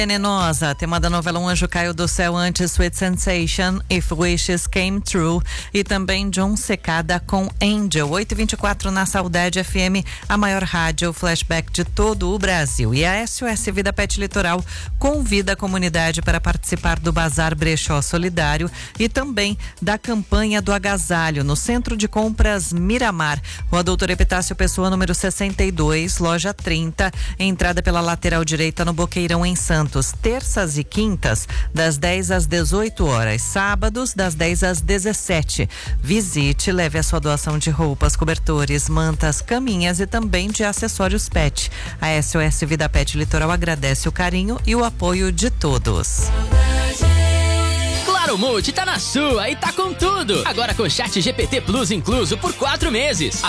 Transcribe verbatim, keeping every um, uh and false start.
Venenosa, tema da novela Um Anjo Caiu do Céu antes, Sweet Sensation, If Wishes Came True, e também John Secada com Angel. Oito e vinte e quatro na Saudade F M, a maior rádio flashback de todo o Brasil. E a S O S Vida Pet Litoral convida a comunidade para participar do Bazar Brechó Solidário e também da campanha do agasalho no Centro de Compras Miramar, Rua Doutor Epitácio Pessoa, número sessenta e dois, loja trinta, entrada pela lateral direita no Boqueirão, em Santos. Terças e quintas, das dez às dezoito horas, sábados, das dez às dezessete. Visite, leve a sua doação de roupas, cobertores, mantas, caminhas e também de acessórios pet. A S O S Vida Pet Litoral agradece o carinho e o apoio de todos. Claro Multi tá na sua e tá com tudo. Agora com Chat G P T Plus incluso por quatro meses.